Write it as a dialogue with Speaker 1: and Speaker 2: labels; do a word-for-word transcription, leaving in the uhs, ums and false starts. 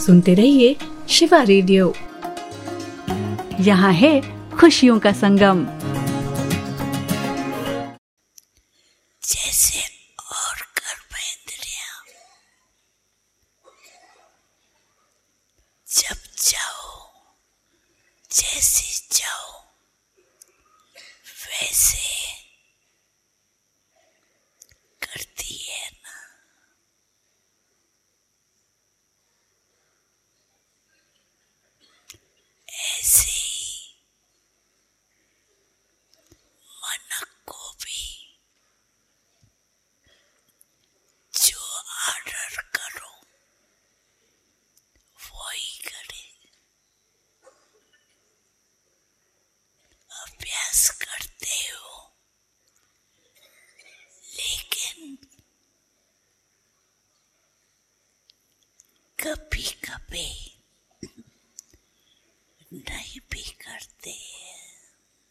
Speaker 1: सुनते रहिए शिवा रेडियो। यहाँ है खुशियों का संगम।
Speaker 2: जैसे और कर्मेंद्रियां जब जाओ जैसे जाओ वैसे करती है ना। ऐसे ही मन को भी जो ऑर्डर करो वही करे। अभ्यास करते हो लेकिन कभी कभी नहीं